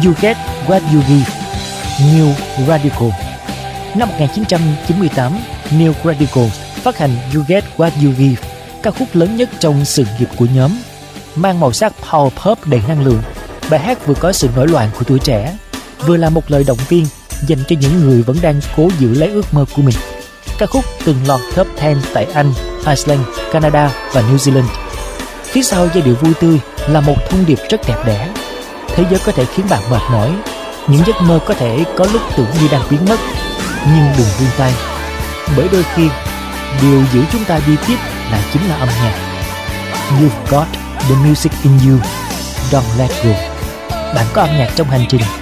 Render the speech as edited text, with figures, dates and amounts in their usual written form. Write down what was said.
You Get What You Give, New Radical. Năm 1998, New Radical phát hành You Get What You Give, ca khúc lớn nhất trong sự nghiệp của nhóm. Mang màu sắc power pop đầy năng lượng, bài hát vừa có sự nổi loạn của tuổi trẻ, vừa là một lời động viên dành cho những người vẫn đang cố giữ lấy ước mơ của mình. Ca khúc từng lọt top 10 tại Anh, Iceland, Canada và New Zealand. Phía sau giai điệu vui tươi là một thông điệp rất đẹp đẽ. Thế giới có thể khiến bạn mệt mỏi, những giấc mơ có thể có lúc tưởng như đang biến mất, nhưng đừng buông tay, bởi đôi khi điều giữ chúng ta đi tiếp lại chính là âm nhạc. You've got the music in you, don't let go. Bạn có âm nhạc trong hành trình,